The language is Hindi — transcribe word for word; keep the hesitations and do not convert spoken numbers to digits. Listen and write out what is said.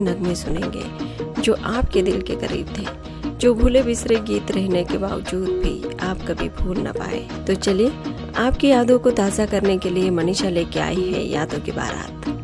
नगमे सुनेंगे जो आपके दिल के करीब थे, जो भूले बिसरे गीत रहने के बावजूद भी आप कभी भूल न पाए। तो चलिए आपकी यादों को ताज़ा करने के लिए मनीषा लेके आई है यादों की बारात।